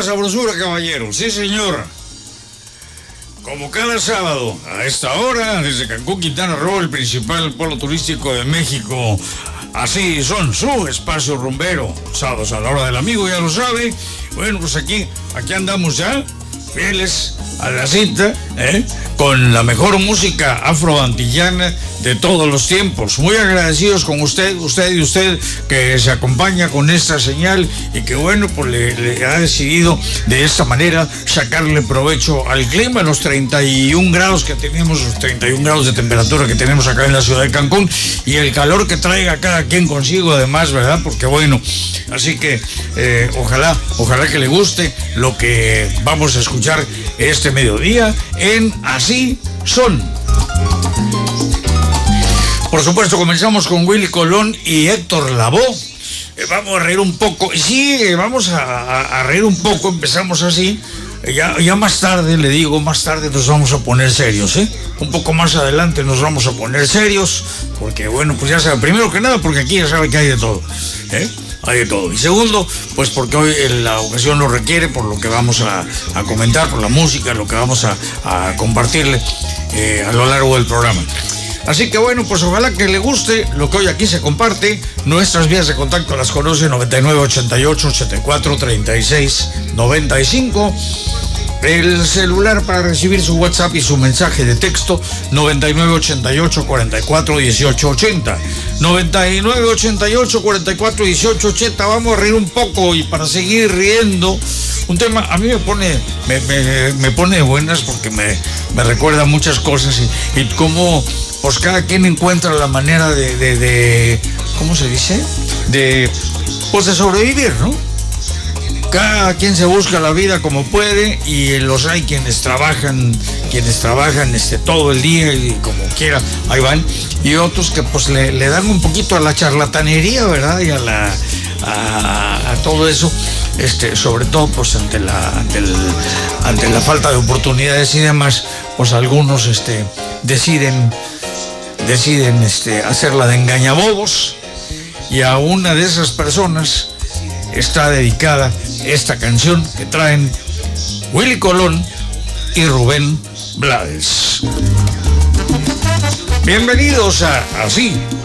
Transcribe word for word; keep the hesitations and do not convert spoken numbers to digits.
la sabrosura, caballero. Sí, señor. Como cada sábado, a esta hora, desde Cancún, Quintana Roo, el principal polo turístico de México. Así son, su espacio rumbero. Sábados a la hora del amigo, ya lo sabe. Bueno, pues aquí, aquí andamos ya, fieles a la cita, ¿eh? Con la mejor música afroantillana de todos los tiempos. Muy agradecidos con usted, usted y usted que se acompaña con esta señal y que bueno, pues le, le ha decidido de esta manera sacarle provecho al clima, los treinta y un grados que tenemos, los treinta y un grados de temperatura que tenemos acá en la ciudad de Cancún y el calor que traiga cada quien consigo además, ¿verdad? Porque bueno, así que eh, ojalá, ojalá que le guste lo que vamos a escuchar este mediodía en Así Son. Por supuesto, comenzamos con Willy Colón y Héctor Lavoe. Eh, vamos a reír un poco. Sí, eh, vamos a, a, a reír un poco. Empezamos así. Eh, ya, ya más tarde, le digo, más tarde nos vamos a poner serios, ¿eh? Un poco más adelante nos vamos a poner serios. Porque, bueno, pues ya sabe, primero que nada, porque aquí ya sabe que hay de todo, ¿eh? Hay de todo. Y segundo, pues porque hoy la ocasión lo requiere, por lo que vamos a, a comentar, por la música, lo que vamos a, a compartirle eh, a lo largo del programa. Así que bueno, pues ojalá que le guste lo que hoy aquí se comparte. Nuestras vías de contacto las conoce: noventa y nueve, ochenta y ocho, ochenta y cuatro, treinta y seis, noventa y cinco. El celular para recibir su WhatsApp y su mensaje de texto: noventa y nueve, ochenta y ocho, cuarenta y cuatro, dieciocho, ochenta. noventa y nueve, ochenta y ocho, cuarenta y cuatro, dieciocho, ochenta. Vamos a reír un poco y para seguir riendo, un tema a mí me pone me, me, me pone de buenas porque me, me recuerda muchas cosas y, y cómo pues cada quien encuentra la manera de, de, de ¿cómo se dice? De pues de sobrevivir, ¿no? Cada quien se busca la vida como puede y los hay quienes trabajan, quienes trabajan este, todo el día y como quiera, ahí van. Y otros que pues le, le dan un poquito a la charlatanería, ¿verdad? Y a la a, a todo eso, este, sobre todo pues ante la, ante, el, ante la falta de oportunidades y demás, pues algunos este, deciden, deciden este, hacerla de engañabobos. Y a una de esas personas está dedicada esta canción que traen Willy Colón y Rubén Blades. Bienvenidos a Así